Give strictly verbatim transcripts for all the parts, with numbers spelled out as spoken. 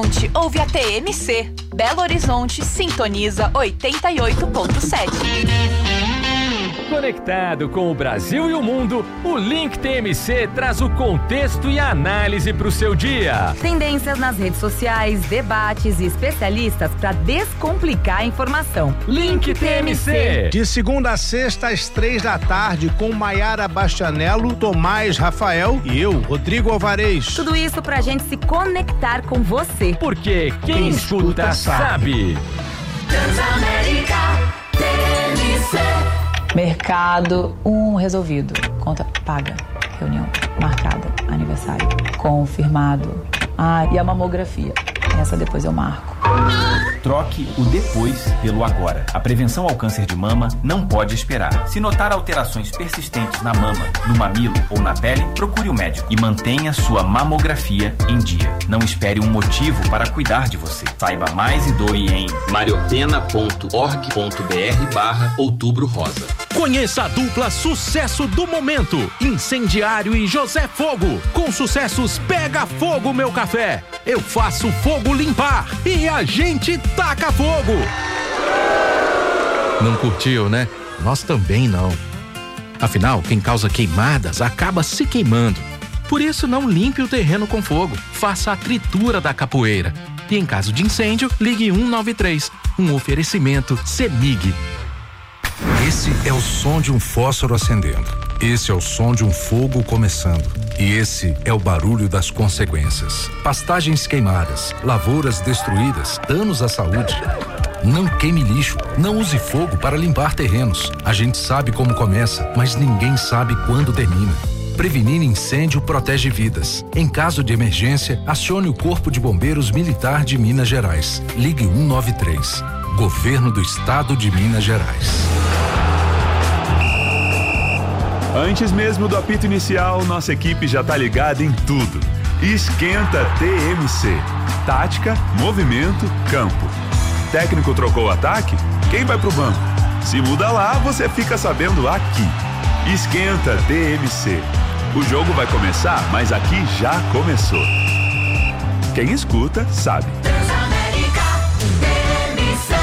Ouve a T M C. Belo Horizonte sintoniza oitenta e oito ponto sete. Conectado com o Brasil e o mundo, o Link T M C traz o contexto e a análise para o seu dia. Tendências nas redes sociais, debates e especialistas para descomplicar a informação. Link T M C. De segunda a sexta, às três da tarde, com Maiara Bastianello, Tomás Rafael e eu, Rodrigo Alvarez. Tudo isso pra gente se conectar com você. Porque quem, quem escuta, escuta sabe. Transamérica T M C. Mercado, um resolvido. Conta paga. Reunião marcada. Aniversário confirmado. Ah, e a mamografia. Essa depois eu marco. Troque o depois pelo agora. A prevenção ao câncer de mama não pode esperar. Se notar alterações persistentes na mama, no mamilo ou na pele, procure o médico e mantenha sua mamografia em dia. Não espere um motivo para cuidar de você. Saiba mais e doe em mariopena.org.br barra Outubro Rosa. Conheça a dupla Sucesso do Momento, Incendiário e José Fogo. Com sucessos Pega Fogo Meu Café, Eu Faço Fogo Limpar e A Gente Taca Fogo. Não curtiu, né? Nós também não. Afinal, quem causa queimadas acaba se queimando. Por isso, não limpe o terreno com fogo. Faça a tritura da capoeira. E em caso de incêndio, ligue um nove três. Um oferecimento CEMIG. Esse é o som de um fósforo acendendo. Esse é o som de um fogo começando. E esse é o barulho das consequências. Pastagens queimadas, lavouras destruídas, danos à saúde. Não queime lixo, não use fogo para limpar terrenos. A gente sabe como começa, mas ninguém sabe quando termina. Prevenir incêndio protege vidas. Em caso de emergência, acione o Corpo de Bombeiros Militar de Minas Gerais. Ligue um nove três. Governo do Estado de Minas Gerais. Antes mesmo do apito inicial, nossa equipe já tá ligada em tudo. Esquenta T M C. Tática, movimento, campo. Técnico trocou o ataque? Quem vai pro banco? Se muda lá, você fica sabendo aqui. Esquenta T M C. O jogo vai começar, mas aqui já começou. Quem escuta, sabe. Transamérica T M C.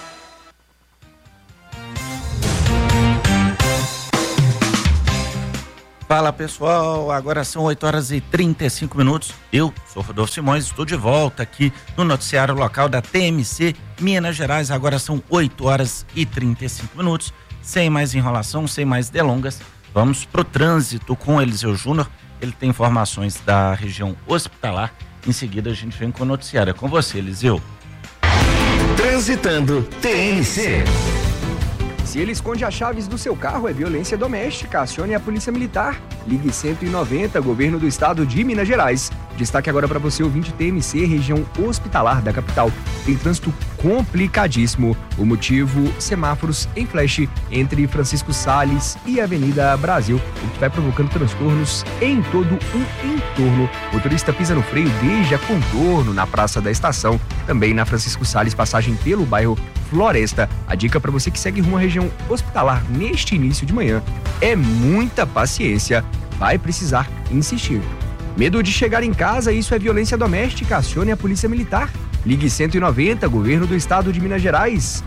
Fala pessoal, agora são oito horas e trinta e cinco minutos. Eu sou Rodolfo Simões, estou de volta aqui no noticiário local da T M C Minas Gerais. Agora são oito horas e trinta e cinco minutos. Sem mais enrolação, sem mais delongas, vamos pro trânsito com Eliseu Júnior. Ele tem informações da região hospitalar. Em seguida a gente vem com o noticiário. É com você, Eliseu. Transitando T M C. Se ele esconde as chaves do seu carro, é violência doméstica. Acione a Polícia Militar. Ligue cento e noventa, Governo do Estado de Minas Gerais. Destaque agora para você, ouvinte T M C, região hospitalar da capital. Tem trânsito complicadíssimo. O motivo, semáforos em flash entre Francisco Salles e Avenida Brasil, o que vai provocando transtornos em todo o entorno. O motorista pisa no freio desde a contorno na Praça da Estação, também na Francisco Salles, passagem pelo bairro Floresta. A dica para você que segue rumo à região hospitalar neste início de manhã é muita paciência. Vai precisar insistir. Medo de chegar em casa, isso é violência doméstica. Acione a Polícia Militar. Ligue cento e noventa, Governo do Estado de Minas Gerais.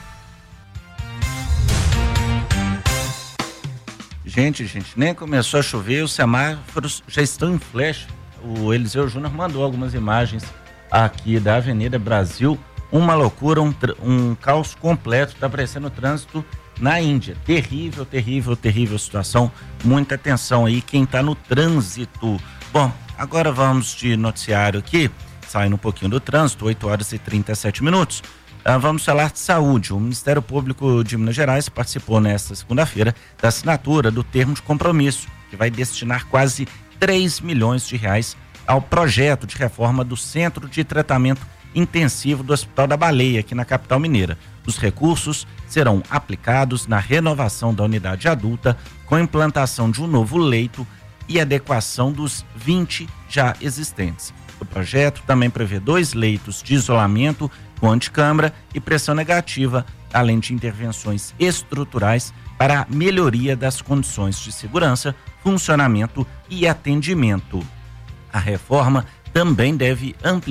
Gente, gente, nem começou a chover, os semáforos já estão em flash. O Eliseu Júnior mandou algumas imagens aqui da Avenida Brasil. Uma loucura, um, um caos completo, tá parecendo trânsito na Índia. Terrível, terrível, terrível situação. Muita atenção aí, quem tá no trânsito. Bom, agora vamos de noticiário aqui, saindo um pouquinho do trânsito, oito horas e trinta e sete minutos. Ah, vamos falar de saúde. O Ministério Público de Minas Gerais participou nesta segunda-feira da assinatura do termo de compromisso, que vai destinar quase três milhões de reais ao projeto de reforma do Centro de Tratamento Intensivo do Hospital da Baleia, aqui na capital mineira. Os recursos serão aplicados na renovação da unidade adulta, com implantação de um novo leito e adequação dos vinte já existentes. O projeto também prevê dois leitos de isolamento com anticâmara e pressão negativa, além de intervenções estruturais para a melhoria das condições de segurança, funcionamento e atendimento. A reforma também deve ampliar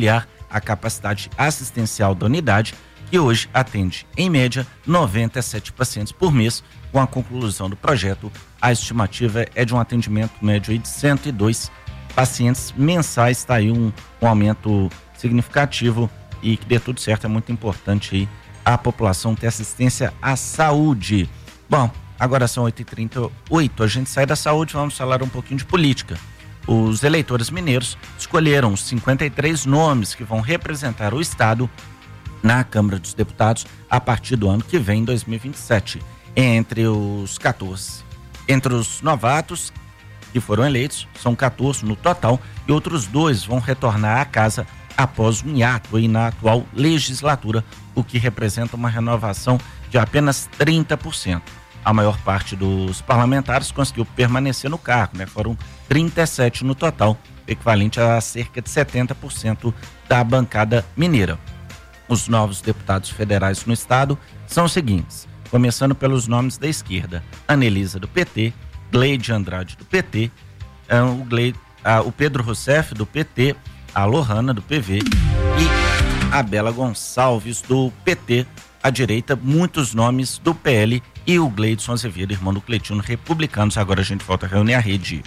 a capacidade assistencial da unidade, que hoje atende, em média, noventa e sete pacientes por mês. Com a conclusão do projeto, a estimativa é de um atendimento médio aí de cento e dois pacientes mensais. Está aí um, um aumento significativo e que dê tudo certo. É muito importante aí a população ter assistência à saúde. Bom, agora são oito e trinta e oito, a gente sai da saúde, vamos falar um pouquinho de política. Os eleitores mineiros escolheram os cinquenta e três nomes que vão representar o estado na Câmara dos Deputados a partir do ano que vem, dois mil e vinte e sete. Entre os quatorze, entre os novatos que foram eleitos, são quatorze no total, e outros dois vão retornar à casa após um hiato aí na atual legislatura, o que representa uma renovação de apenas trinta por cento. A maior parte dos parlamentares conseguiu permanecer no cargo, né? Foram trinta e sete no total, equivalente a cerca de setenta por cento da bancada mineira. Os novos deputados federais no estado são os seguintes, começando pelos nomes da esquerda: Anelisa, do P T, Gleide Andrade, do P T, o, Gleide, uh, o Pedro Rousseff, do P T, a Lohana, do P V e a Bela Gonçalves, do P T. À direita, muitos nomes do P L e o Gleidson Azevedo, irmão do Cletino, republicanos. Agora a gente volta a reunir a rede.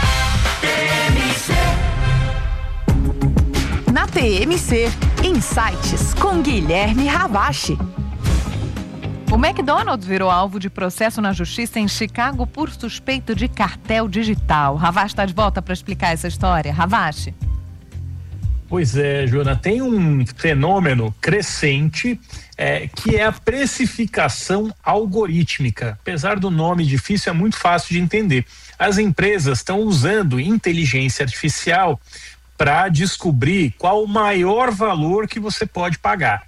Na T M C, Insights com Guilherme Ravache. O McDonald's virou alvo de processo na justiça em Chicago por suspeita de cartel digital. Ravache está de volta para explicar essa história. Ravache. Pois é, Joana, tem um fenômeno crescente é, que é a precificação algorítmica. Apesar do nome difícil, é muito fácil de entender. As empresas estão usando inteligência artificial para descobrir qual o maior valor que você pode pagar.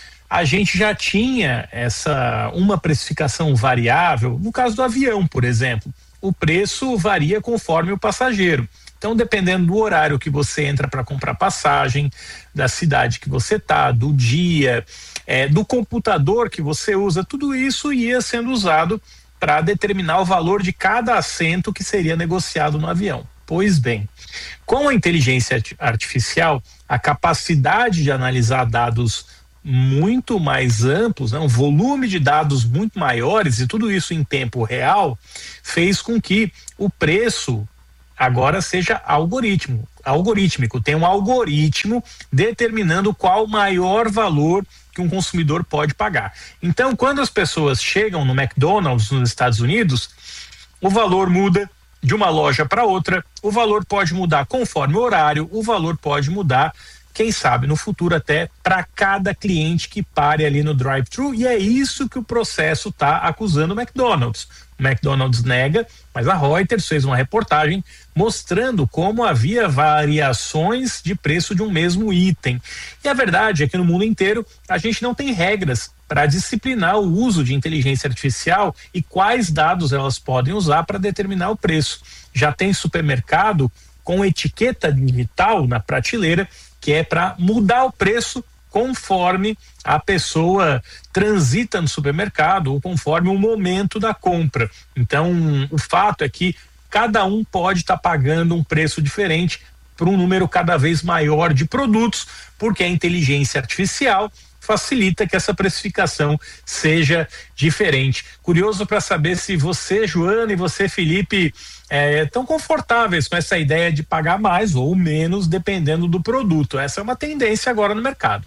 A gente já tinha essa uma precificação variável no caso do avião, por exemplo. O preço varia conforme o passageiro. Então, dependendo do horário que você entra para comprar passagem, da cidade que você tá, do dia, é, do computador que você usa, tudo isso ia sendo usado para determinar o valor de cada assento que seria negociado no avião. Pois bem, com a inteligência artificial, a capacidade de analisar dados muito mais amplos, né, um volume de dados muito maiores e tudo isso em tempo real, fez com que o preço agora seja algoritmo, algorítmico. Tem um algoritmo determinando qual o maior valor que um consumidor pode pagar. Então, quando as pessoas chegam no McDonald's nos Estados Unidos, o valor muda de uma loja para outra, o valor pode mudar conforme o horário, o valor pode mudar, quem sabe no futuro até para cada cliente que pare ali no drive-thru, e é isso que o processo está acusando o McDonald's. O McDonald's nega, mas a Reuters fez uma reportagem mostrando como havia variações de preço de um mesmo item. E a verdade é que no mundo inteiro a gente não tem regras para disciplinar o uso de inteligência artificial e quais dados elas podem usar para determinar o preço. Já tem supermercado com etiqueta digital na prateleira que é para mudar o preço conforme a pessoa transita no supermercado ou conforme o momento da compra. Então, o fato é que cada um pode estar tá pagando um preço diferente por um número cada vez maior de produtos, porque a inteligência artificial facilita que essa precificação seja diferente. Curioso para saber se você, Joana, e você, Felipe, é, estão confortáveis com essa ideia de pagar mais ou menos dependendo do produto. Essa é uma tendência agora no mercado.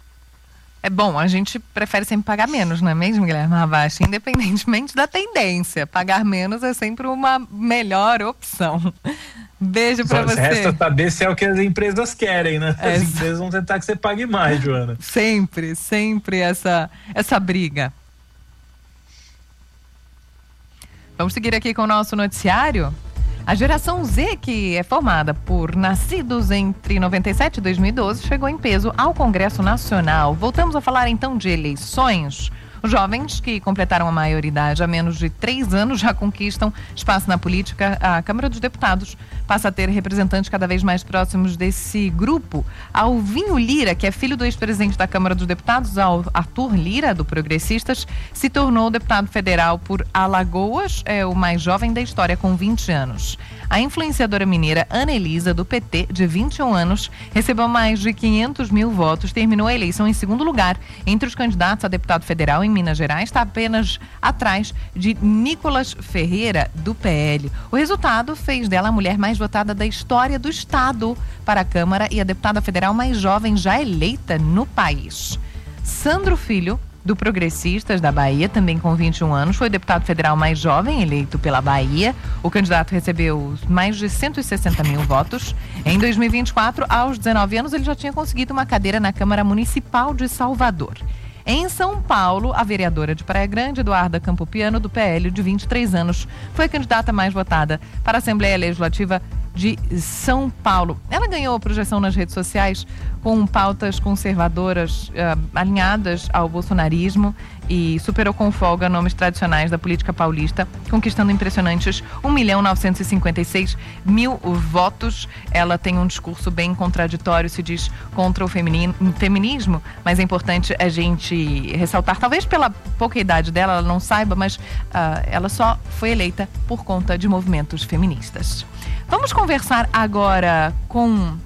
É bom, a gente prefere sempre pagar menos, não é mesmo, Guilherme Ravache? Independentemente da tendência, pagar menos é sempre uma melhor opção. Beijo pra você. Resta saber se é o que as empresas querem, né? As é. empresas vão tentar que você pague mais, Joana. Sempre, sempre essa, essa briga. Vamos seguir aqui com o nosso noticiário. A geração Z, que é formada por nascidos entre noventa e sete e dois mil e doze, chegou em peso ao Congresso Nacional. Voltamos a falar então de eleições. Os jovens que completaram a maioridade há menos de três anos já conquistam espaço na política. A Câmara dos Deputados passa a ter representantes cada vez mais próximos desse grupo. Alvinho Lira, que é filho do ex-presidente da Câmara dos Deputados, Arthur Lira, do Progressistas, se tornou deputado federal por Alagoas, é o mais jovem da história, com vinte anos. A influenciadora mineira Ana Elisa, do P T, de vinte e um anos, recebeu mais de quinhentos mil votos, terminou a eleição em segundo lugar. Entre os candidatos a deputado federal em Minas Gerais, está apenas atrás de Nicolas Ferreira, do P L. O resultado fez dela a mulher mais votada da história do estado para a Câmara e a deputada federal mais jovem já eleita no país. Sandro Filho, do Progressistas da Bahia, também com vinte e um anos, foi o deputado federal mais jovem eleito pela Bahia. O candidato recebeu mais de cento e sessenta mil votos. Em dois mil e vinte e quatro, aos dezenove anos, ele já tinha conseguido uma cadeira na Câmara Municipal de Salvador. Em São Paulo, a vereadora de Praia Grande, Eduarda Campopiano, do P L, de vinte e três anos, foi a candidata mais votada para a Assembleia Legislativa de São Paulo. Ela ganhou a projeção nas redes sociais com pautas conservadoras uh, alinhadas ao bolsonarismo e superou com folga nomes tradicionais da política paulista, conquistando impressionantes um milhão novecentos e cinquenta e seis mil votos. Ela tem um discurso bem contraditório, se diz contra o feminino, feminismo, mas é importante a gente ressaltar, talvez pela pouca idade dela, ela não saiba, mas uh, ela só foi eleita por conta de movimentos feministas. Vamos conversar agora com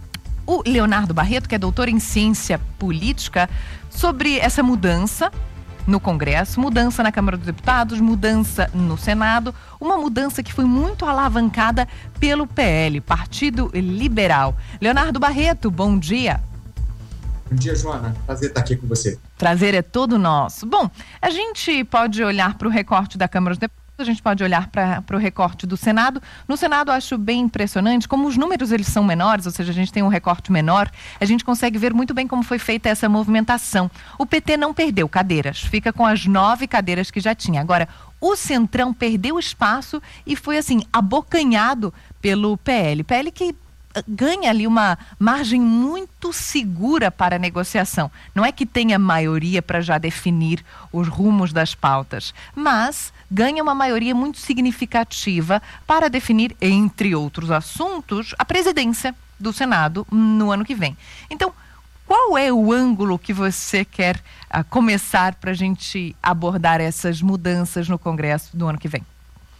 o Leonardo Barreto, que é doutor em ciência política, sobre essa mudança no Congresso, mudança na Câmara dos Deputados, mudança no Senado, uma mudança que foi muito alavancada pelo P L, Partido Liberal. Leonardo Barreto, bom dia. Bom dia, Joana. Prazer estar aqui com você. Prazer é todo nosso. Bom, a gente pode olhar para o recorte da Câmara dos Deputados, a gente pode olhar para o recorte do Senado. No Senado, eu acho bem impressionante como os números eles são menores, ou seja, a gente tem um recorte menor, a gente consegue ver muito bem como foi feita essa movimentação. O P T não perdeu cadeiras, fica com as nove cadeiras que já tinha. Agora, o Centrão perdeu espaço e foi, assim, abocanhado pelo P L. P L que ganha ali uma margem muito segura para a negociação. Não é que tenha maioria para já definir os rumos das pautas, mas ganha uma maioria muito significativa para definir, entre outros assuntos, a presidência do Senado no ano que vem. Então, qual é o ângulo que você quer uh, começar para a gente abordar essas mudanças no Congresso do ano que vem?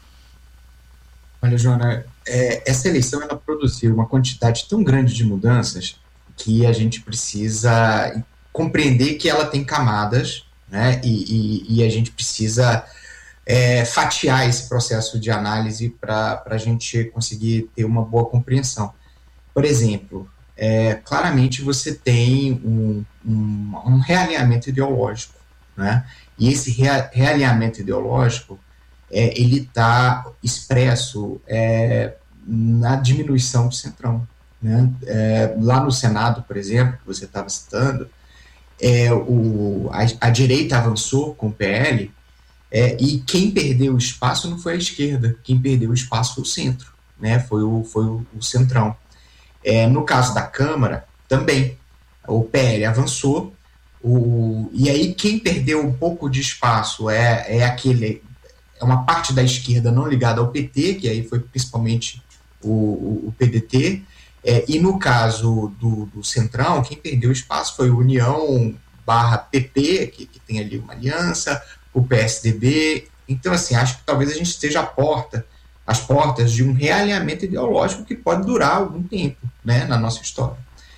Olha, Joana, é, essa eleição ela produziu uma quantidade tão grande de mudanças que a gente precisa compreender que ela tem camadas, né? E, e, e a gente precisa é, fatiar esse processo de análise para a gente conseguir ter uma boa compreensão. Por exemplo, é, claramente você tem um, um, um realinhamento ideológico, né? E esse rea, realinhamento ideológico É, ele está expresso é, na diminuição do Centrão, né? É, lá no Senado, por exemplo, que você estava citando, é, o, a, a direita avançou com o P L é, e quem perdeu o espaço não foi a esquerda, quem perdeu o espaço foi o centro, né? Foi o, foi o, o Centrão. É, no caso da Câmara, também, o P L avançou, o, e aí quem perdeu um pouco de espaço é, é aquele... é uma parte da esquerda não ligada ao P T, que aí foi principalmente o, o, o P D T, é, e no caso do, do Centrão, quem perdeu espaço foi o União barra P P, que, que tem ali uma aliança, o P S D B. Então, assim, acho que talvez a gente esteja à porta, às portas de um realinhamento ideológico que pode durar algum tempo, né, na nossa história.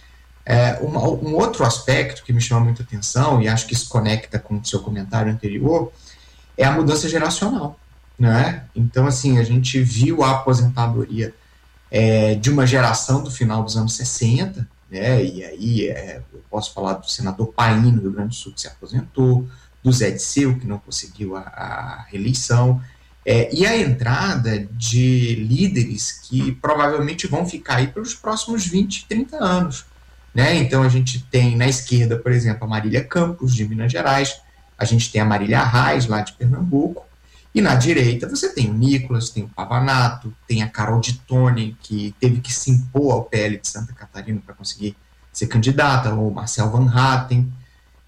É, um, um outro aspecto que me chama muita atenção, e acho que isso conecta com o seu comentário anterior, é a mudança geracional, né? Então, assim, a gente viu a aposentadoria é, de uma geração do final dos anos sessenta, né? E aí é, eu posso falar do senador Paim, no Rio Grande do Sul, que se aposentou, do Zé Disseu, que não conseguiu a, a reeleição, é, e a entrada de líderes que provavelmente vão ficar aí pelos próximos vinte, trinta anos, né? Então, a gente tem na esquerda, por exemplo, a Marília Campos, de Minas Gerais, a gente tem a Marília Arraes, lá de Pernambuco, e na direita você tem o Nicolas, tem o Pavanato, tem a Carol de Tone, que teve que se impor ao P L de Santa Catarina para conseguir ser candidata, ou o Marcel Van Hatten.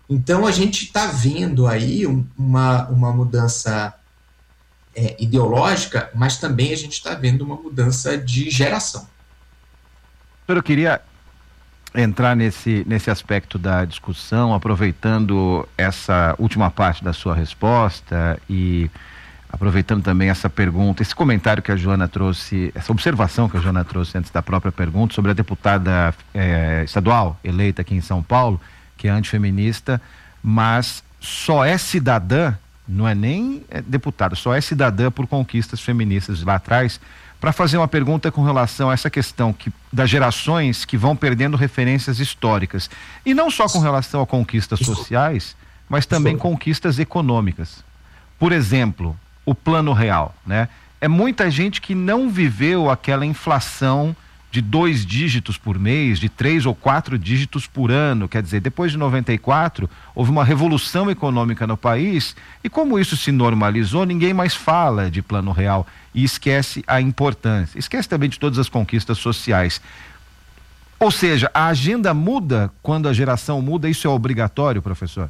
Então a gente está vendo aí um, uma, uma mudança é, ideológica, mas também a gente está vendo uma mudança de geração. Eu queria entrar nesse, nesse aspecto da discussão, aproveitando essa última parte da sua resposta e aproveitando também essa pergunta, esse comentário que a Joana trouxe, essa observação que a Joana trouxe antes da própria pergunta sobre a deputada eh, estadual eleita aqui em São Paulo, que é antifeminista, mas só é cidadã, não é nem é, deputada, só é cidadã por conquistas feministas lá atrás, para fazer uma pergunta com relação a essa questão que, das gerações que vão perdendo referências históricas. E não só com relação a conquistas sociais, mas também conquistas econômicas. Por exemplo, o Plano Real, né? É muita gente que não viveu aquela inflação de dois dígitos por mês, de três ou quatro dígitos por ano. Quer dizer, depois de noventa e quatro, houve uma revolução econômica no país e como isso se normalizou, ninguém mais fala de Plano Real e esquece a importância. Esquece também de todas as conquistas sociais. Ou seja, a agenda muda quando a geração muda, isso é obrigatório, professor?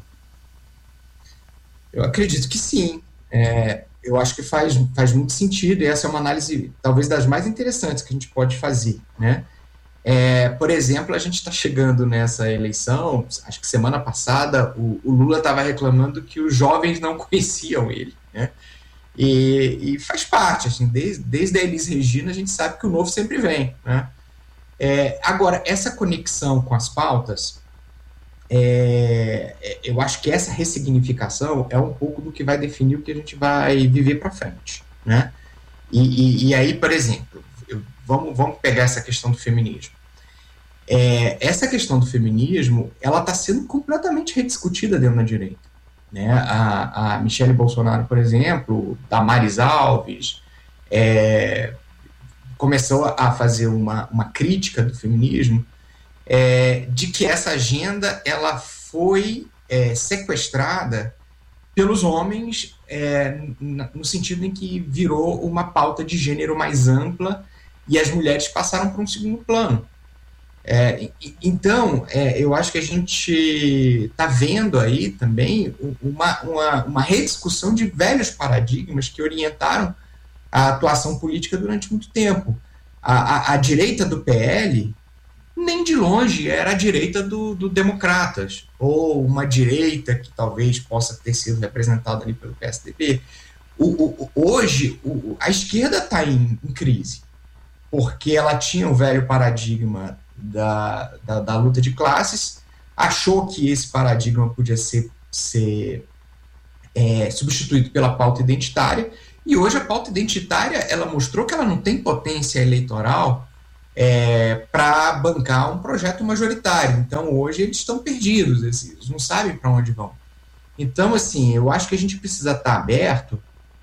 Eu acredito que sim. É, eu acho que faz, faz muito sentido e essa é uma análise talvez das mais interessantes que a gente pode fazer, né? É, por exemplo, a gente está chegando nessa eleição, acho que semana passada o, o Lula estava reclamando que os jovens não conheciam ele, né? E, e faz parte, assim, desde, desde a Elis Regina a gente sabe que o novo sempre vem, né? É, agora, essa conexão com as pautas, é, eu acho que essa ressignificação é um pouco do que vai definir o que a gente vai viver para frente, né? E, e, e aí, por exemplo, eu, vamos, vamos pegar essa questão do feminismo. É, essa questão do feminismo, ela está sendo completamente rediscutida dentro da direita, né? A, a Michele Bolsonaro, por exemplo, Damares Alves, é, começou a fazer uma, uma crítica do feminismo, é, de que essa agenda ela foi é, sequestrada pelos homens, é, no sentido em que virou uma pauta de gênero mais ampla e as mulheres passaram para um segundo plano. É, então, é, eu acho que a gente está vendo aí também uma, uma, uma rediscussão de velhos paradigmas que orientaram a atuação política durante muito tempo. A, a, a direita do P L, nem de longe, era a direita do, do Democratas, ou uma direita que talvez possa ter sido representada ali pelo P S D B. O, o, hoje, o, a esquerda está em, em crise, porque ela tinha o velho paradigma Da, da, da luta de classes, achou que esse paradigma podia ser, ser é, substituído pela pauta identitária, e hoje a pauta identitária ela mostrou que ela não tem potência eleitoral é, para bancar um projeto majoritário. Então hoje eles estão perdidos, eles não sabem para onde vão. Então, assim, eu acho que a gente precisa estar aberto,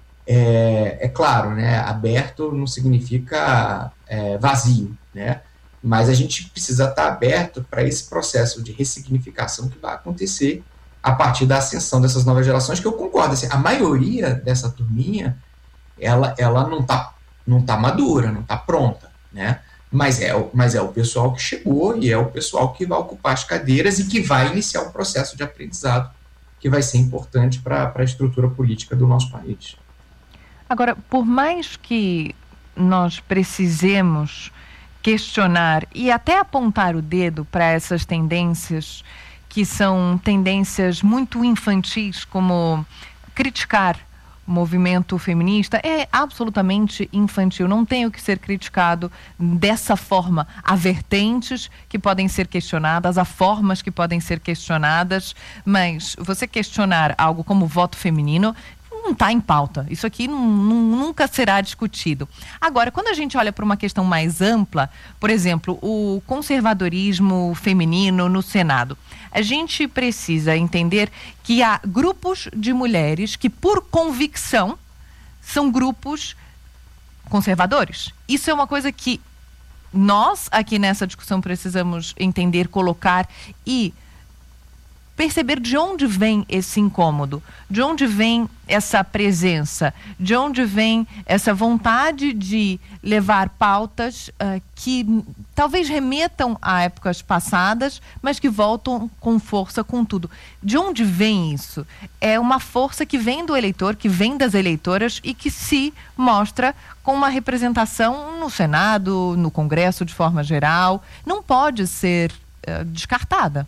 é, é claro, né, aberto não significa é, vazio, né? Mas a gente precisa estar aberto para esse processo de ressignificação que vai acontecer a partir da ascensão dessas novas gerações, que eu concordo, assim, a maioria dessa turminha, ela, ela não está não tá madura, não está pronta, né? Mas é, mas é o pessoal que chegou e é o pessoal que vai ocupar as cadeiras e que vai iniciar um processo de aprendizado que vai ser importante para a estrutura política do nosso país. Agora, por mais que nós precisemos questionar e até apontar o dedo para essas tendências que são tendências muito infantis, como criticar o movimento feminista, é absolutamente infantil, não tem o que ser criticado dessa forma. Há vertentes que podem ser questionadas, há formas que podem ser questionadas, mas você questionar algo como voto feminino não está em pauta. Isso aqui não, não, nunca será discutido. Agora, quando a gente olha para uma questão mais ampla, por exemplo, o conservadorismo feminino no Senado, a gente precisa entender que há grupos de mulheres que, por convicção, são grupos conservadores. Isso é uma coisa que nós, aqui nessa discussão, precisamos entender, colocar e perceber de onde vem esse incômodo, de onde vem essa presença, de onde vem essa vontade de levar pautas uh, que talvez remetam a épocas passadas, mas que voltam com força com tudo. De onde vem isso? É uma força que vem do eleitor, que vem das eleitoras e que se mostra com uma representação no Senado, no Congresso de forma geral. Não pode ser uh, descartada.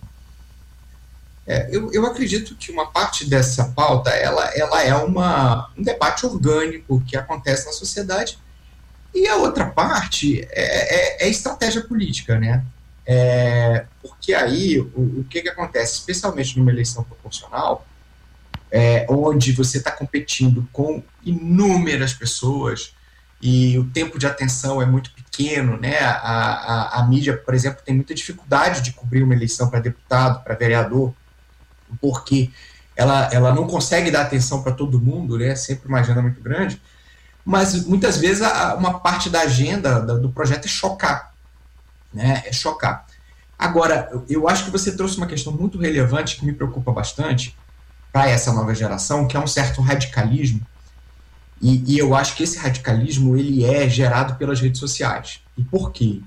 É, eu, eu acredito que uma parte dessa pauta, ela, ela é uma, um debate orgânico que acontece na sociedade, e a outra parte é, é, é estratégia política, né? É, porque aí, o, o que que acontece, especialmente numa eleição proporcional, é, onde você está competindo com inúmeras pessoas, e o tempo de atenção é muito pequeno, né? A, a, a mídia, por exemplo, tem muita dificuldade de cobrir uma eleição para deputado, para vereador, porque ela, ela não consegue dar atenção para todo mundo, né? Sempre uma agenda muito grande, mas muitas vezes a, uma parte da agenda da, do projeto é chocar, né? É chocar. Agora, eu, eu acho que você trouxe uma questão muito relevante que me preocupa bastante para essa nova geração, que é um certo radicalismo, e, e eu acho que esse radicalismo ele é gerado pelas redes sociais. E por quê?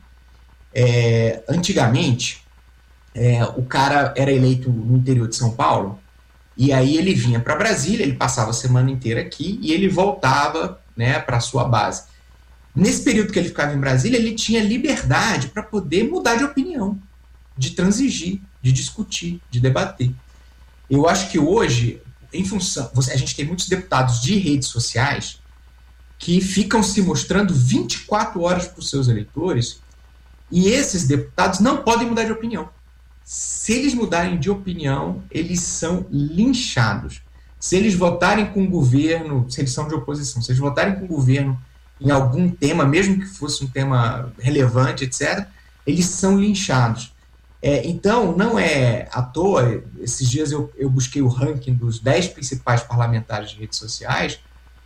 É, antigamente, É, o cara era eleito no interior de São Paulo, e aí ele vinha para Brasília, ele passava a semana inteira aqui, e ele voltava, né, para a sua base. Nesse período que ele ficava em Brasília, ele tinha liberdade para poder mudar de opinião, de transigir, de discutir, de debater. Eu acho que hoje, em função, a gente tem muitos deputados de redes sociais que ficam se mostrando vinte e quatro horas para os seus eleitores, e esses deputados não podem mudar de opinião. Se eles mudarem de opinião, eles são linchados. Se eles votarem com o governo, se eles são de oposição, se eles votarem com o governo em algum tema, mesmo que fosse um tema relevante, etcétera, eles são linchados. É, então, não é à toa, esses dias eu, eu busquei o ranking dos dez principais parlamentares de redes sociais,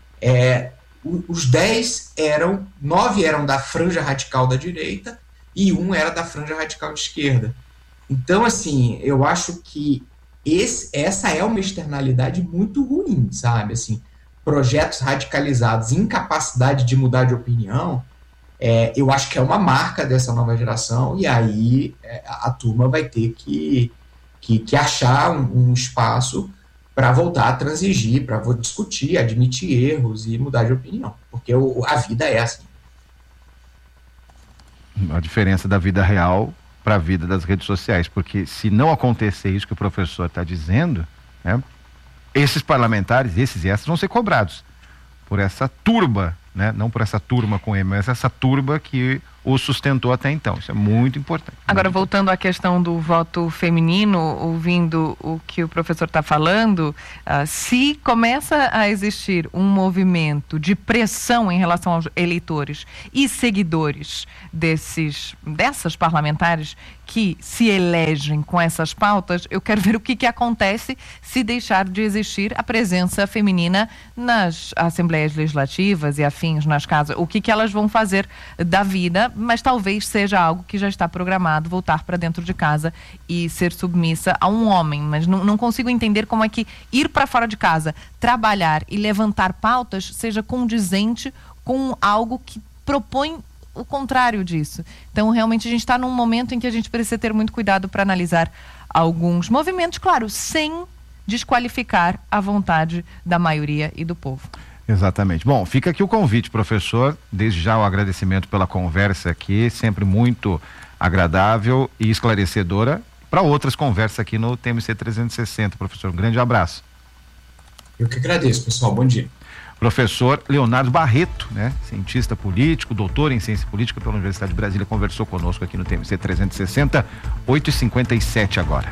é, os dez eram, nove eram da franja radical da direita e um era da franja radical de esquerda. Então, assim, eu acho que esse, essa é uma externalidade muito ruim, sabe? Assim, projetos radicalizados, incapacidade de mudar de opinião, é, eu acho que é uma marca dessa nova geração, e aí é, a turma vai ter que, que, que achar um, um espaço para voltar a transigir, para discutir, admitir erros e mudar de opinião, porque o, a vida é assim. A diferença da vida real para a vida das redes sociais, porque se não acontecer isso que o professor está dizendo, né, esses parlamentares, esses e essas vão ser cobrados por essa turba, né, não por essa turma com M, mas essa turba que o sustentou até então. Isso é muito importante. Agora, voltando à questão do voto feminino, ouvindo o que o professor está falando, uh, se começa a existir um movimento de pressão em relação aos eleitores e seguidores desses, dessas parlamentares que se elegem com essas pautas, eu quero ver o que, que acontece se deixar de existir a presença feminina nas assembleias legislativas e afins nas casas. O que, que elas vão fazer da vida, mas talvez seja algo que já está programado, voltar para dentro de casa e ser submissa a um homem. Mas não, não consigo entender como é que ir para fora de casa, trabalhar e levantar pautas seja condizente com algo que propõe o contrário disso. Então, realmente, a gente está num momento em que a gente precisa ter muito cuidado para analisar alguns movimentos, claro, sem desqualificar a vontade da maioria e do povo. Exatamente. Bom, fica aqui o convite, professor, desde já o agradecimento pela conversa aqui, sempre muito agradável e esclarecedora, para outras conversas aqui no T M C trezentos e sessenta, professor. Um grande abraço. Eu que agradeço, pessoal. Bom dia. Professor Leonardo Barreto, né, cientista político, doutor em ciência política pela Universidade de Brasília, conversou conosco aqui no T M C trezentos e sessenta, oito e cinquenta e sete agora.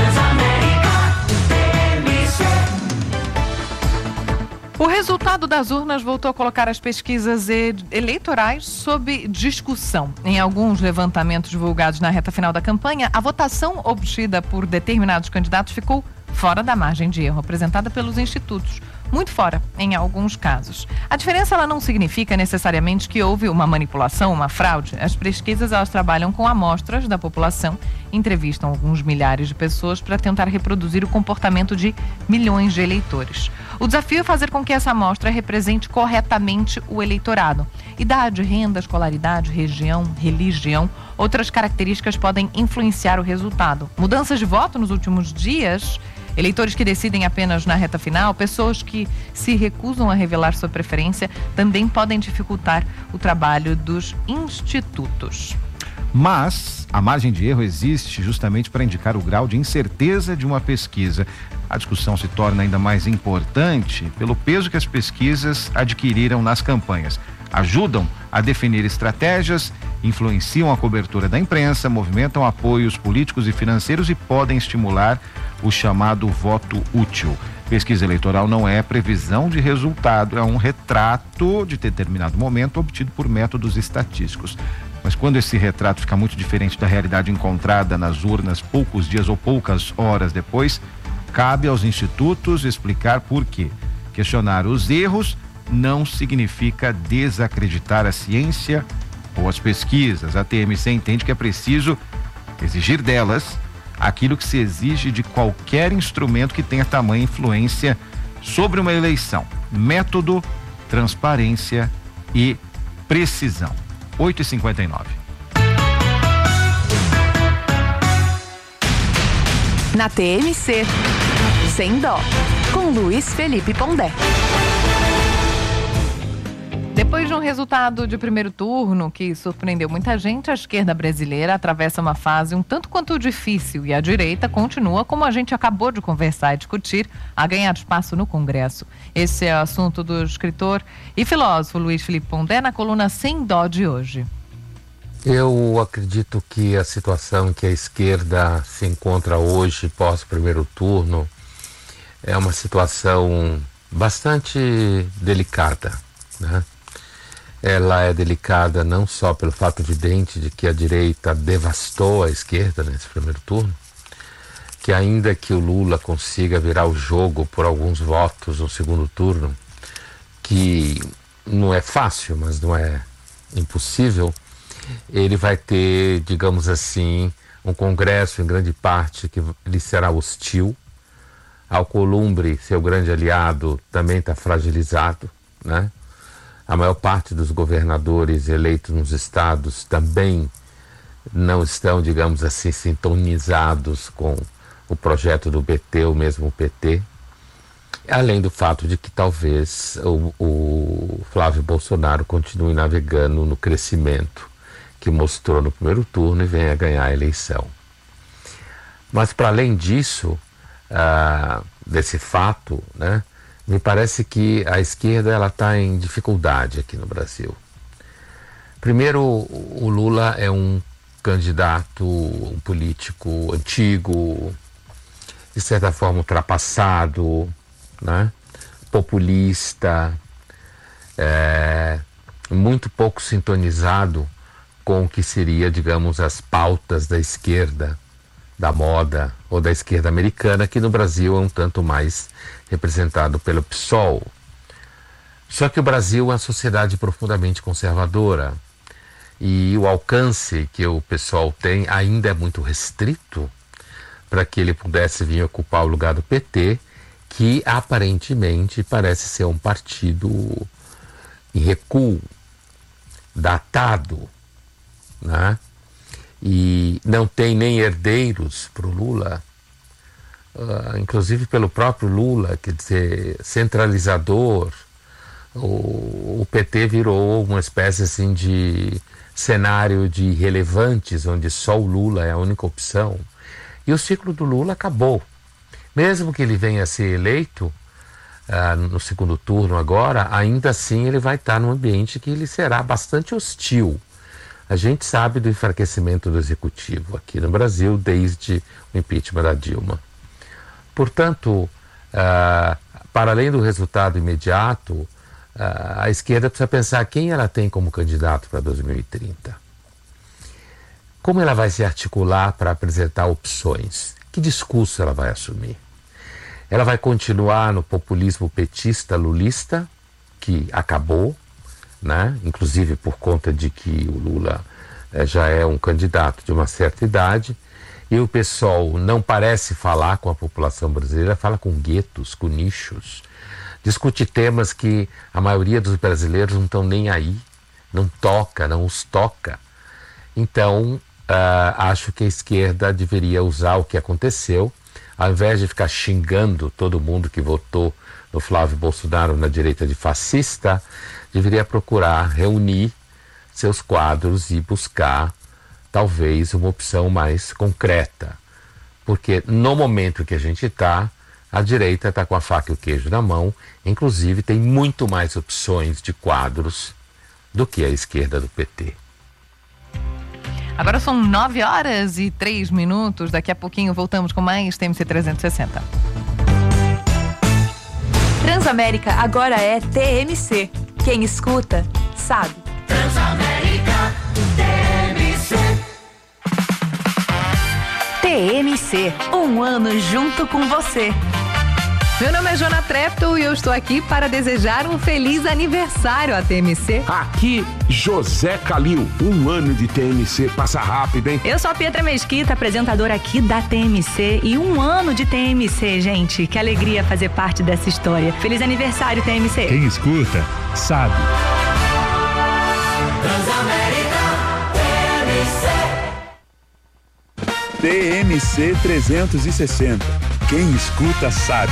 O resultado das urnas voltou a colocar as pesquisas eleitorais sob discussão. Em alguns levantamentos divulgados na reta final da campanha, a votação obtida por determinados candidatos ficou fora da margem de erro apresentada pelos institutos. muito fora, em alguns casos. A diferença ela não significa necessariamente que houve uma manipulação, uma fraude. As pesquisas elas trabalham com amostras da população, entrevistam alguns milhares de pessoas para tentar reproduzir o comportamento de milhões de eleitores. O desafio é fazer com que essa amostra represente corretamente o eleitorado. Idade, renda, escolaridade, região, religião, outras características podem influenciar o resultado. Mudanças de voto nos últimos dias, eleitores que decidem apenas na reta final, pessoas que se recusam a revelar sua preferência, também podem dificultar o trabalho dos institutos. Mas a margem de erro existe justamente para indicar o grau de incerteza de uma pesquisa. A discussão se torna ainda mais importante pelo peso que as pesquisas adquiriram nas campanhas. Ajudam a definir estratégias, influenciam a cobertura da imprensa, movimentam apoios políticos e financeiros e podem estimular o chamado voto útil. Pesquisa eleitoral não é previsão de resultado, é um retrato de determinado momento obtido por métodos estatísticos. Mas quando esse retrato fica muito diferente da realidade encontrada nas urnas poucos dias ou poucas horas depois, cabe aos institutos explicar por quê. Questionar os erros não significa desacreditar a ciência ou as pesquisas. A T M C entende que é preciso exigir delas aquilo que se exige de qualquer instrumento que tenha tamanha influência sobre uma eleição: método, transparência e precisão. oito e cinquenta e nove. Na T M C, Sem Dó, com Luiz Felipe Pondé. Depois de um resultado de primeiro turno que surpreendeu muita gente, a esquerda brasileira atravessa uma fase um tanto quanto difícil e a direita continua, como a gente acabou de conversar e discutir, a ganhar espaço no Congresso. Esse é o assunto do escritor e filósofo Luiz Felipe Pondé na coluna Sem Dó de hoje. Eu acredito que a situação em que a esquerda se encontra hoje, pós primeiro turno, é uma situação bastante delicada, né? Ela é delicada não só pelo fato evidente de que a direita devastou a esquerda nesse primeiro turno, que ainda que o Lula consiga virar o jogo por alguns votos no segundo turno, que não é fácil, mas não é impossível, ele vai ter, digamos assim, um Congresso em grande parte que lhe será hostil. Alcolumbre, seu grande aliado, também está fragilizado, né? A maior parte dos governadores eleitos nos estados também não estão, digamos assim, sintonizados com o projeto do P T, ou mesmo o P T. Além do fato de que talvez o, o Flávio Bolsonaro continue navegando no crescimento que mostrou no primeiro turno e venha ganhar a eleição. Mas, para além disso, ah, desse fato, né, me parece que a esquerda ela está em dificuldade aqui no Brasil. Primeiro, o Lula é um candidato, um político antigo, de certa forma ultrapassado, né? Populista, é, muito pouco sintonizado com o que seria, digamos, as pautas da esquerda, da moda ou da esquerda americana, que no Brasil é um tanto mais representado pelo P SOL. Só que o Brasil é uma sociedade profundamente conservadora e o alcance que o P SOL tem ainda é muito restrito para que ele pudesse vir ocupar o lugar do P T, que aparentemente parece ser um partido em recuo, datado, né? E não tem nem herdeiros para o Lula, uh, inclusive pelo próprio Lula, quer dizer, centralizador. O, o P T virou uma espécie assim de cenário de irrelevantes, onde só o Lula é a única opção. E o ciclo do Lula acabou. Mesmo que ele venha a ser eleito uh, no segundo turno agora, ainda assim ele vai estar num ambiente que ele será bastante hostil. A gente sabe do enfraquecimento do executivo aqui no Brasil desde o impeachment da Dilma. Portanto, uh, para além do resultado imediato, uh, a esquerda precisa pensar quem ela tem como candidato para dois mil e trinta. Como ela vai se articular para apresentar opções? Que discurso ela vai assumir? Ela vai continuar no populismo petista, lulista, que acabou, né? Inclusive por conta de que o Lula eh, já é um candidato de uma certa idade, e o pessoal não parece falar com a população brasileira, fala com guetos, com nichos, discute temas que a maioria dos brasileiros não estão nem aí, não toca, não os toca. Então, uh, acho que a esquerda deveria usar o que aconteceu, ao invés de ficar xingando todo mundo que votou no Flávio Bolsonaro na direita de fascista, deveria procurar reunir seus quadros e buscar talvez uma opção mais concreta. Porque no momento que a gente está, a direita está com a faca e o queijo na mão, inclusive tem muito mais opções de quadros do que a esquerda do P T. Agora são nove horas e três minutos. Daqui a pouquinho voltamos com mais T M C trezentos e sessenta. Transamérica agora é T M C. Quem escuta, sabe. Transamérica, T M C. T M C, um ano junto com você. Meu nome é Jona Trepto e eu estou aqui para desejar um feliz aniversário à T M C. Aqui, José Calil, um ano de T M C passa rápido, hein? Eu sou a Pietra Mesquita, apresentadora aqui da T M C, e um ano de T M C, gente. Que alegria fazer parte dessa história. Feliz aniversário, T M C. Quem escuta, sabe. Transamérica, T M C. T M C trezentos e sessenta. Quem escuta sabe.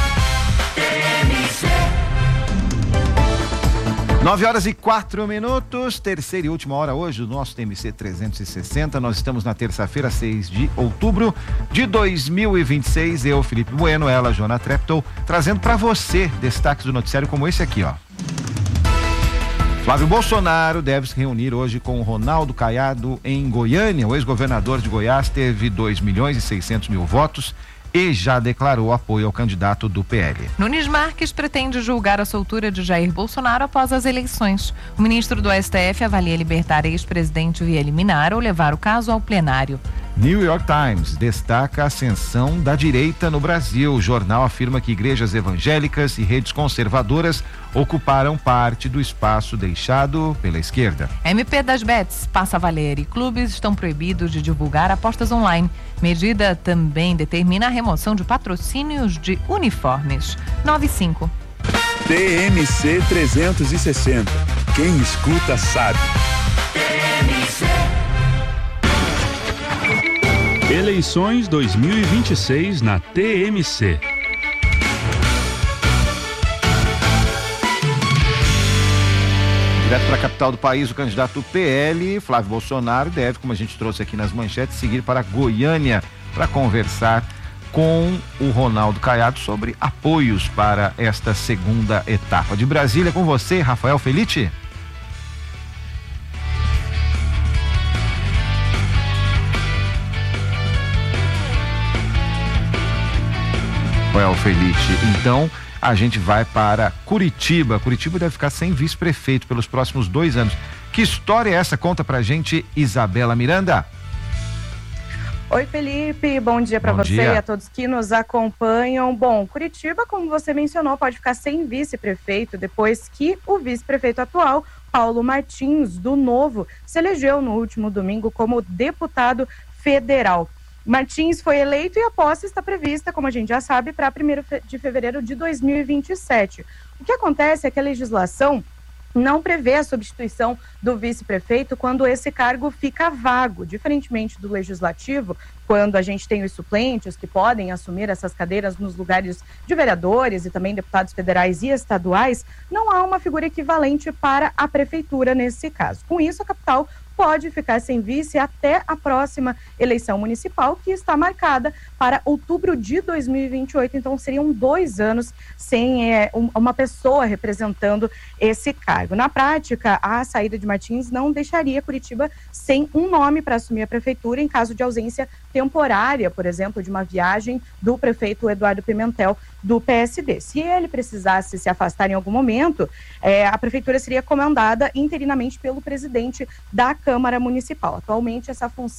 nove horas e quatro minutos, terceira e última hora hoje do nosso T M C trezentos e sessenta. Nós estamos na terça-feira, seis de outubro de dois mil e vinte e seis. Eu, Felipe Bueno, ela, Jona Treptow, trazendo para você destaques do noticiário como esse aqui, ó. Flávio Bolsonaro deve se reunir hoje com o Ronaldo Caiado em Goiânia. O ex-governador de Goiás teve dois milhões e seiscentos mil votos e já declarou apoio ao candidato do P L. Nunes Marques pretende julgar a soltura de Jair Bolsonaro após as eleições. O ministro do S T F avalia libertar ex-presidente via liminar ou levar o caso ao plenário. New York Times destaca a ascensão da direita no Brasil. O jornal afirma que igrejas evangélicas e redes conservadoras ocuparam parte do espaço deixado pela esquerda. A M P das Bets passa a valer e clubes estão proibidos de divulgar apostas online. Medida também determina a remoção de patrocínios de uniformes. nove e cinco. T M C trezentos e sessenta. Quem escuta sabe. T M C. Eleições dois mil e vinte e seis na T M C. Direto para a capital do país, o candidato do P L, Flávio Bolsonaro, deve, como a gente trouxe aqui nas manchetes, seguir para Goiânia para conversar com o Ronaldo Caiado sobre apoios para esta segunda etapa. De Brasília, com você, Rafael Felite. Rafael Felite, então a gente vai para Curitiba. Curitiba deve ficar sem vice-prefeito pelos próximos dois anos. Que história é essa? Conta pra gente, Isabela Miranda. Oi, Felipe, bom dia para você dia. E a todos que nos acompanham. Bom, Curitiba, como você mencionou, pode ficar sem vice-prefeito depois que o vice-prefeito atual, Paulo Martins, do Novo, se elegeu no último domingo como deputado federal. Martins foi eleito e a posse está prevista, como a gente já sabe, para primeiro de fevereiro de dois mil e vinte e sete. O que acontece é que a legislação não prevê a substituição do vice-prefeito quando esse cargo fica vago, diferentemente do legislativo, quando a gente tem os suplentes que podem assumir essas cadeiras nos lugares de vereadores e também deputados federais e estaduais, não há uma figura equivalente para a prefeitura nesse caso. Com isso, a capital pode ficar sem vice até a próxima eleição municipal, que está marcada para outubro de dois mil e vinte e oito. Então, seriam dois anos sem é, um, uma pessoa representando esse cargo. Na prática, a saída de Martins não deixaria Curitiba sem um nome para assumir a prefeitura em caso de ausência temporária, por exemplo, de uma viagem do prefeito Eduardo Pimentel, do P S D. Se ele precisasse se afastar em algum momento, é, a prefeitura seria comandada interinamente pelo presidente da Câmara Municipal. Atualmente, essa função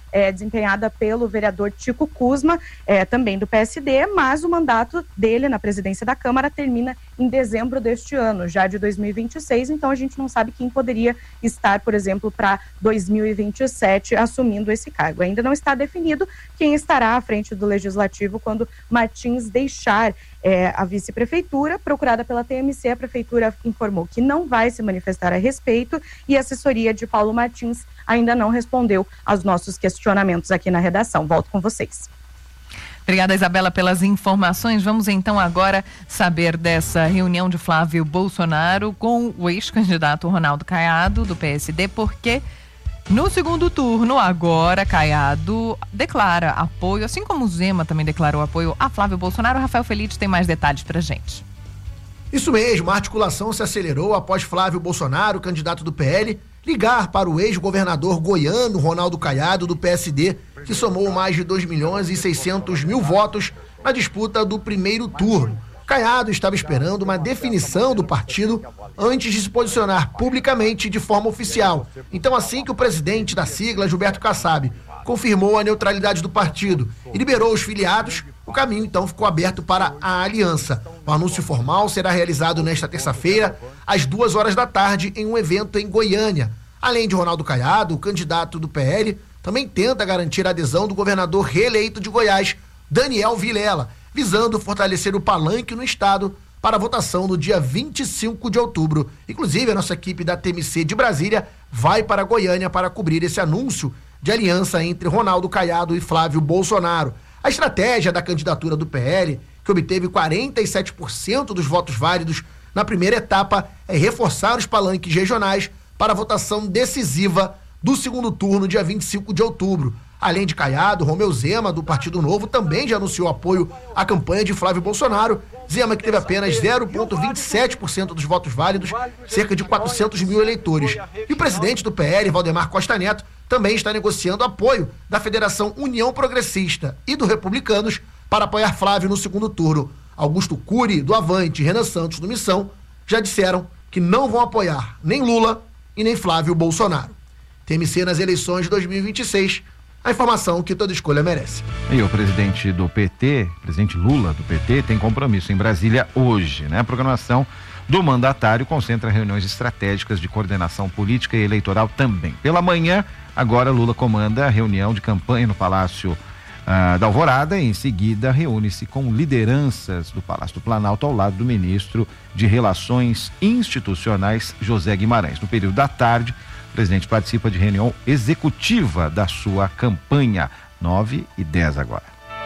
é, desempenhada pelo vereador Tico Kuzma, é, também do P S D, mas o mandato dele na presidência da Câmara termina em dezembro deste ano, já de dois mil e vinte e seis, então a gente não sabe quem poderia estar, por exemplo, para dois mil e vinte e sete assumindo esse cargo. Ainda não está definido quem estará à frente do Legislativo quando Martins deixar é, a vice-prefeitura. Procurada pela T M C, a prefeitura informou que não vai se manifestar a respeito e a assessoria de Paulo Martins ainda não respondeu aos nossos questionamentos aqui na redação. Volto com vocês. Obrigada, Isabela, pelas informações. Vamos então agora saber dessa reunião de Flávio Bolsonaro com o ex-candidato Ronaldo Caiado, do P S D, porque no segundo turno, agora, Caiado declara apoio, assim como o Zema também declarou apoio a Flávio Bolsonaro. Rafael Feliz tem mais detalhes pra gente. Isso mesmo, a articulação se acelerou após Flávio Bolsonaro, candidato do P L, ligar para o ex-governador goiano Ronaldo Caiado, do P S D, que somou mais de dois milhões e seiscentos mil votos na disputa do primeiro turno. Caiado estava esperando uma definição do partido antes de se posicionar publicamente de forma oficial. Então, assim que o presidente da sigla, Gilberto Kassab, confirmou a neutralidade do partido e liberou os filiados, o caminho então ficou aberto para a aliança. O anúncio formal será realizado nesta terça-feira, às duas horas da tarde, em um evento em Goiânia. Além de Ronaldo Caiado, o candidato do P L também tenta garantir a adesão do governador reeleito de Goiás, Daniel Vilela, visando fortalecer o palanque no estado para a votação no dia vinte e cinco de outubro. Inclusive, a nossa equipe da T M C de Brasília vai para Goiânia para cobrir esse anúncio de aliança entre Ronaldo Caiado e Flávio Bolsonaro. A estratégia da candidatura do P L, que obteve quarenta e sete por cento dos votos válidos na primeira etapa, é reforçar os palanques regionais para a votação decisiva do segundo turno, dia vinte e cinco de outubro. Além de Caiado, Romeu Zema, do Partido Novo, também já anunciou apoio à campanha de Flávio Bolsonaro. Zema, que teve apenas zero vírgula vinte e sete por cento dos votos válidos, cerca de quatrocentos mil eleitores. E o presidente do P L, Valdemar Costa Neto, também está negociando apoio da Federação União Progressista e do Republicanos para apoiar Flávio no segundo turno. Augusto Cury, do Avante, e Renan Santos, do Missão, já disseram que não vão apoiar nem Lula e nem Flávio Bolsonaro. T M C nas eleições de dois mil e vinte e seis, a informação que toda escolha merece. E o presidente do P T, presidente Lula do P T, tem compromisso em Brasília hoje, né? A programação do mandatário concentra reuniões estratégicas de coordenação política e eleitoral também. Pela manhã, agora Lula comanda a reunião de campanha no Palácio ah, da Alvorada e em seguida reúne-se com lideranças do Palácio do Planalto ao lado do ministro de Relações Institucionais, José Guimarães. No período da tarde, o presidente participa de reunião executiva da sua campanha. nove e dez agora.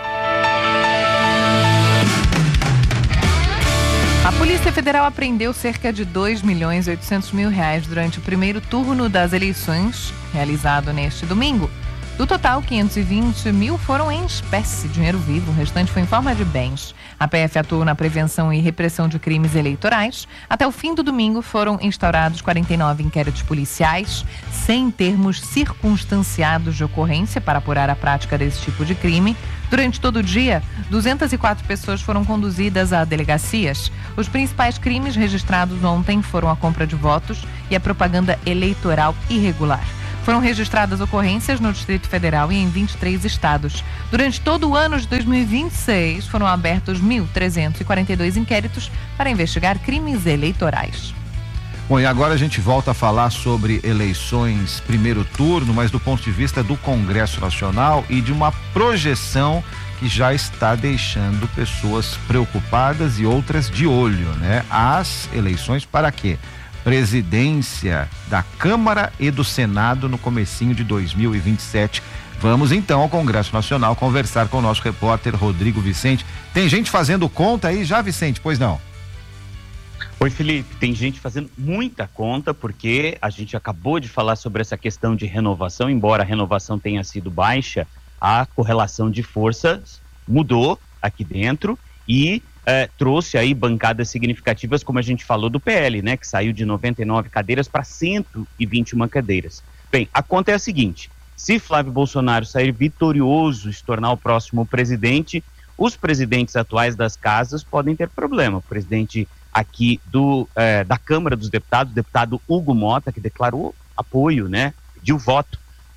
A Polícia Federal apreendeu cerca de dois milhões e oitocentos mil reais durante o primeiro turno das eleições, realizado neste domingo. Do total, quinhentos e vinte mil foram em espécie, dinheiro vivo, o restante foi em forma de bens. A P F atuou na prevenção e repressão de crimes eleitorais. Até o fim do domingo foram instaurados quarenta e nove inquéritos policiais, sem termos circunstanciados de ocorrência para apurar a prática desse tipo de crime. Durante todo o dia, duzentas e quatro pessoas foram conduzidas a delegacias. Os principais crimes registrados ontem foram a compra de votos e a propaganda eleitoral irregular. Foram registradas ocorrências no Distrito Federal e em vinte e três estados. Durante todo o ano de dois mil e vinte e seis, foram abertos mil trezentos e quarenta e dois inquéritos para investigar crimes eleitorais. Bom, e agora a gente volta a falar sobre eleições primeiro turno, mas do ponto de vista do Congresso Nacional e de uma projeção que já está deixando pessoas preocupadas e outras de olho, né? As eleições para quê? Presidência da Câmara e do Senado no comecinho de dois mil e vinte e sete. Vamos então ao Congresso Nacional conversar com o nosso repórter Rodrigo Vicente. Tem gente fazendo conta aí já, Vicente? Pois não? Oi, Felipe. Tem gente fazendo muita conta porque a gente acabou de falar sobre essa questão de renovação. Embora a renovação tenha sido baixa, a correlação de forças mudou aqui dentro e É, trouxe aí bancadas significativas, como a gente falou do P L, né, que saiu de noventa e nove cadeiras para cento e vinte e uma cadeiras. Bem, a conta é a seguinte: se Flávio Bolsonaro sair vitorioso e se tornar o próximo presidente, os presidentes atuais das casas podem ter problema. O presidente aqui do, eh, da Câmara dos Deputados, o deputado Hugo Mota, que declarou apoio, né, pediu voto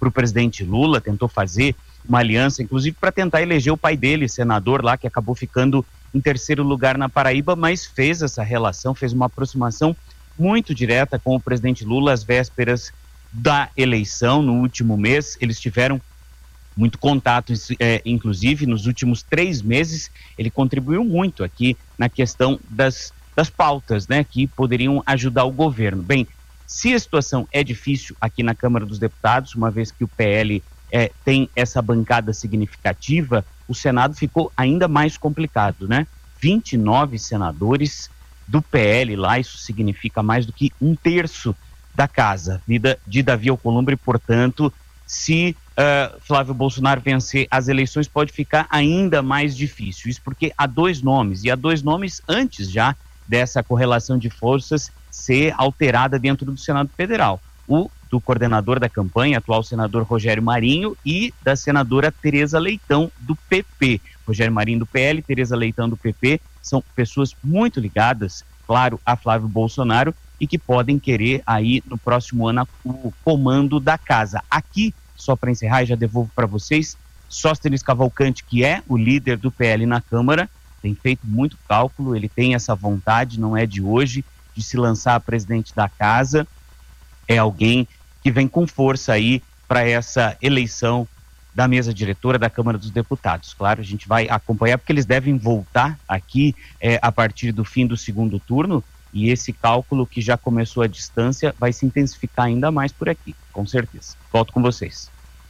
para o presidente Lula, tentou fazer uma aliança, inclusive para tentar eleger o pai dele, senador lá, que acabou ficando em terceiro lugar na Paraíba, mas fez essa relação, fez uma aproximação muito direta com o presidente Lula às vésperas da eleição, no último mês. Eles tiveram muito contato, é, inclusive nos últimos três meses, ele contribuiu muito aqui na questão das, das pautas, né, que poderiam ajudar o governo. Bem, se a situação é difícil aqui na Câmara dos Deputados, uma vez que o P L é, tem essa bancada significativa, o Senado ficou ainda mais complicado, né? vinte e nove senadores do P L lá, isso significa mais do que um terço da casa, vida de Davi Alcolumbre. Portanto, se uh, Flávio Bolsonaro vencer as eleições, pode ficar ainda mais difícil. Isso porque há dois nomes, e há dois nomes antes já dessa correlação de forças ser alterada dentro do Senado Federal. O do coordenador da campanha, atual senador Rogério Marinho, e da senadora Tereza Leitão, do P P. Rogério Marinho do P L, Tereza Leitão do P P, são pessoas muito ligadas, claro, a Flávio Bolsonaro, e que podem querer aí no próximo ano o comando da casa. Aqui, só para encerrar, e já devolvo para vocês, Sóstenes Cavalcante, que é o líder do P L na Câmara, tem feito muito cálculo, ele tem essa vontade, não é de hoje, de se lançar a presidente da casa. É alguém que vem com força aí para essa eleição da mesa diretora da Câmara dos Deputados. Claro, a gente vai acompanhar, porque eles devem voltar aqui é, a partir do fim do segundo turno, e esse cálculo que já começou à distância vai se intensificar ainda mais por aqui, com certeza. Volto com vocês.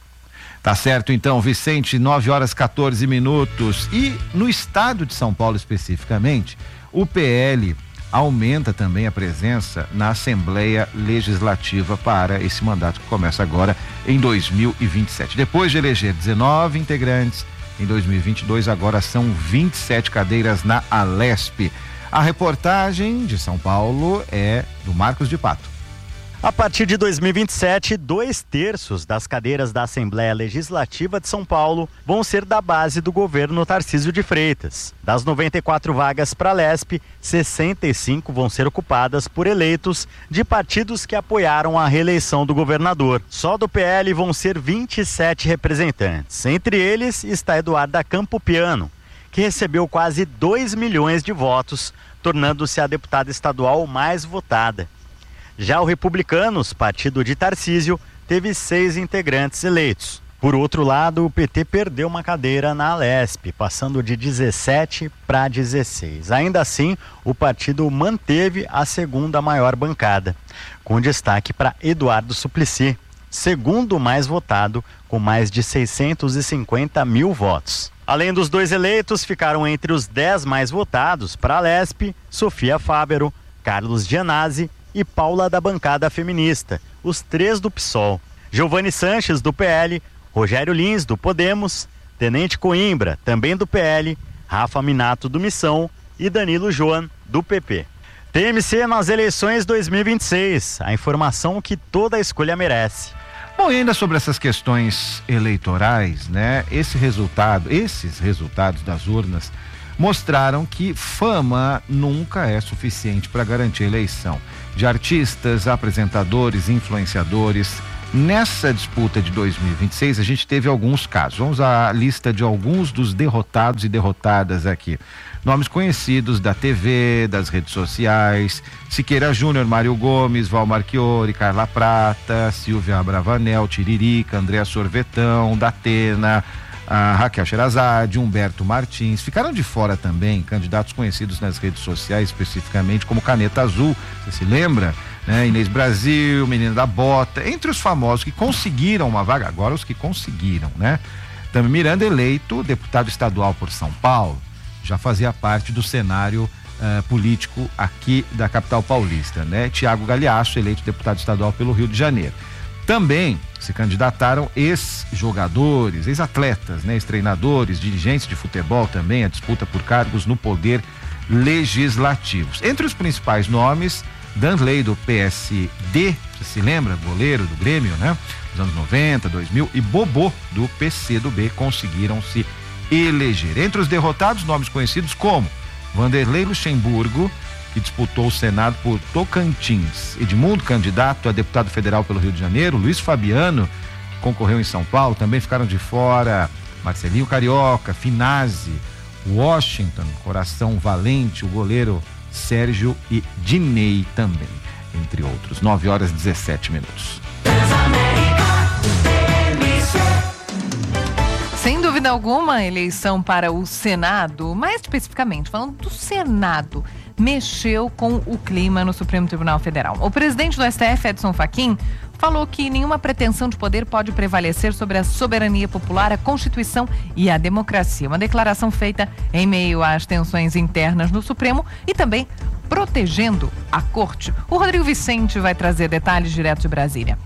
Tá certo, então, Vicente, nove horas e quatorze minutos. E no estado de São Paulo especificamente, o P L aumenta também a presença na Assembleia Legislativa para esse mandato que começa agora em dois mil e vinte e sete. Depois de eleger dezenove integrantes, em dois mil e vinte e dois agora são vinte e sete cadeiras na Alesp. A reportagem de São Paulo é do Marcos de Pato. A partir de dois mil e vinte e sete, dois terços das cadeiras da Assembleia Legislativa de São Paulo vão ser da base do governo Tarcísio de Freitas. Das noventa e quatro vagas para a Lesp, sessenta e cinco vão ser ocupadas por eleitos de partidos que apoiaram a reeleição do governador. Só do P L vão ser vinte e sete representantes. Entre eles está Eduarda Campopiano, que recebeu quase dois milhões de votos, tornando-se a deputada estadual mais votada. Já o Republicanos, partido de Tarcísio, teve seis integrantes eleitos. Por outro lado, o P T perdeu uma cadeira na Alesp, passando de dezessete para dezesseis. Ainda assim, o partido manteve a segunda maior bancada, com destaque para Eduardo Suplicy, segundo mais votado, com mais de seiscentos e cinquenta mil votos. Além dos dois eleitos, ficaram entre os dez mais votados para a Alesp, Sofia Fávero, Carlos Gianazzi e Paula da bancada feminista, os três do P SOL. Giovanni Sanches, do P L, Rogério Lins, do Podemos, Tenente Coimbra, também do P L, Rafa Minato, do Missão e Danilo Joan, do P P. T M C nas eleições dois mil e vinte e seis, a informação que toda escolha merece. Bom, e ainda sobre essas questões eleitorais, né? Esse resultado, esses resultados das urnas mostraram que fama nunca é suficiente para garantir a eleição. De artistas, apresentadores, influenciadores. Nessa disputa de dois mil e vinte e seis, a gente teve alguns casos. Vamos à lista de alguns dos derrotados e derrotadas aqui. Nomes conhecidos da T V, das redes sociais: Siqueira Júnior, Mário Gomes, Val Marchiori, Carla Prata, Silvia Bravanel, Tiririca, Andréa Sorvetão, Datena, a Raquel Sherazade, Humberto Martins. Ficaram de fora também candidatos conhecidos nas redes sociais, especificamente como Caneta Azul, você se lembra? Né? Inês Brasil, Menina da Bota, entre os famosos que conseguiram uma vaga, agora os que conseguiram, né? Também Miranda, eleito deputado estadual por São Paulo, já fazia parte do cenário uh, político aqui da capital paulista, né? Tiago Galhaço, eleito deputado estadual pelo Rio de Janeiro. Também se candidataram ex-jogadores, ex-atletas, né? Ex-treinadores, dirigentes de futebol também, a disputa por cargos no poder legislativo. Entre os principais nomes, Danley, do P S D, você se lembra? Goleiro do Grêmio, né? Nos anos noventa, dois mil, e Bobô, do P C do B, conseguiram se eleger. Entre os derrotados, nomes conhecidos como Vanderlei Luxemburgo, que disputou o Senado por Tocantins, Edmundo, candidato a deputado federal pelo Rio de Janeiro, Luiz Fabiano, concorreu em São Paulo, também ficaram de fora Marcelinho Carioca, Finazzi, Washington, Coração Valente, o goleiro Sérgio e Dinei também, entre outros. nove horas e dezessete minutos. Sem dúvida alguma, a eleição para o Senado, mais especificamente falando do Senado, mexeu com o clima no Supremo Tribunal Federal. O presidente do S T F, Edson Fachin, falou que nenhuma pretensão de poder pode prevalecer sobre a soberania popular, a Constituição e a democracia. Uma declaração feita em meio às tensões internas no Supremo e também protegendo a Corte. O Rodrigo Vicente vai trazer detalhes direto de Brasília.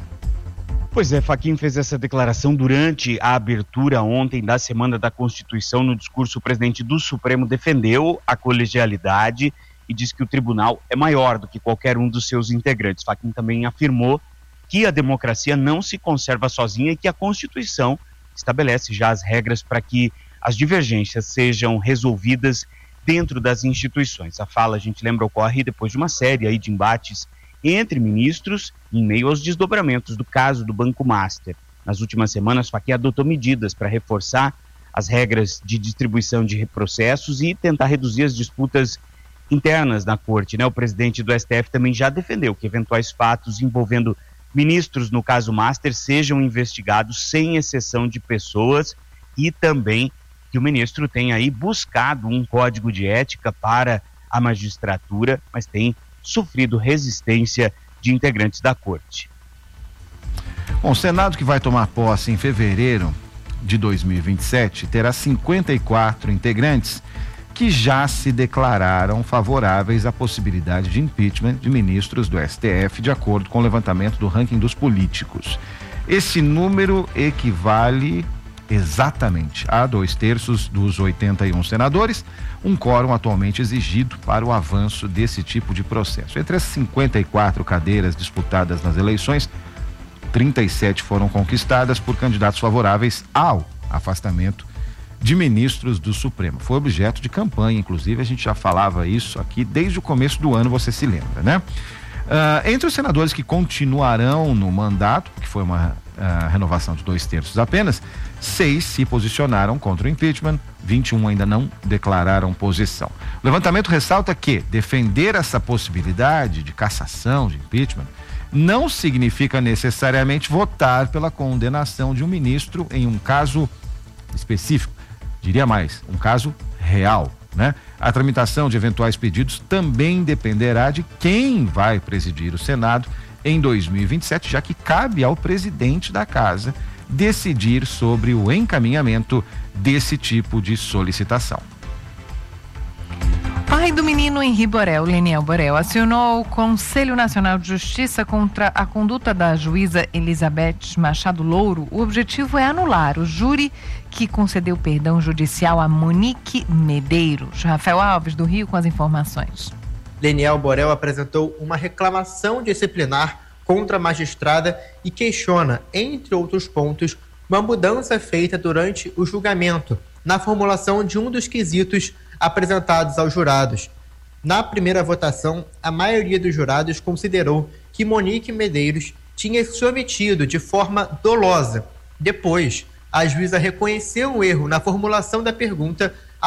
Pois é, Fachin fez essa declaração durante a abertura ontem da Semana da Constituição. No discurso, o presidente do Supremo defendeu a colegialidade e disse que o tribunal é maior do que qualquer um dos seus integrantes. Fachin também afirmou que a democracia não se conserva sozinha e que a Constituição estabelece já as regras para que as divergências sejam resolvidas dentro das instituições. A fala, a gente lembra, ocorre depois de uma série aí de embates entre ministros em meio aos desdobramentos do caso do Banco Master. Nas últimas semanas, Fachin adotou medidas para reforçar as regras de distribuição de processos e tentar reduzir as disputas internas na corte, né? O presidente do S T F também já defendeu que eventuais fatos envolvendo ministros no caso Master sejam investigados sem exceção de pessoas e também que o ministro tenha aí buscado um código de ética para a magistratura, mas tem sofrido resistência de integrantes da corte. Bom, o Senado, que vai tomar posse em fevereiro de dois mil e vinte e sete, terá cinquenta e quatro integrantes que já se declararam favoráveis à possibilidade de impeachment de ministros do S T F, de acordo com o levantamento do ranking dos políticos. Esse número equivale exatamente a dois terços dos oitenta e um senadores, um quórum atualmente exigido para o avanço desse tipo de processo. Entre as cinquenta e quatro cadeiras disputadas nas eleições, trinta e sete foram conquistadas por candidatos favoráveis ao afastamento de ministros do Supremo. Foi objeto de campanha, inclusive, a gente já falava isso aqui desde o começo do ano, você se lembra, né? Uh, entre os senadores que continuarão no mandato, que foi uma uh, renovação de dois terços apenas, seis se posicionaram contra o impeachment, vinte e um ainda não declararam posição. O levantamento ressalta que defender essa possibilidade de cassação, de impeachment, não significa necessariamente votar pela condenação de um ministro em um caso específico, diria mais, um caso real, né? A tramitação de eventuais pedidos também dependerá de quem vai presidir o Senado em dois mil e vinte e sete, já que cabe ao presidente da casa decidir sobre o encaminhamento desse tipo de solicitação. Pai do menino Henri Borel, Leniel Borel, acionou o Conselho Nacional de Justiça contra a conduta da juíza Elizabeth Machado Louro. O objetivo é anular o júri que concedeu perdão judicial a Monique Medeiros. Rafael Alves, do Rio, com as informações. Leniel Borel apresentou uma reclamação disciplinar contra a magistrada e questiona, entre outros pontos, uma mudança feita durante o julgamento, na formulação de um dos quesitos apresentados aos jurados. Na primeira votação, a maioria dos jurados considerou que Monique Medeiros tinha se omitido de forma dolosa. Depois, a juíza reconheceu o erro na formulação da pergunta,